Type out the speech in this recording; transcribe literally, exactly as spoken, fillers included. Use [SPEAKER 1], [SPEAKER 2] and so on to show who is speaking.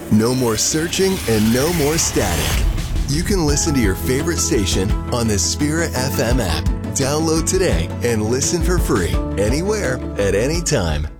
[SPEAKER 1] No more searching and no more static. You can listen to your favorite station on the Spira F M app. Download today and listen for free anywhere at any time.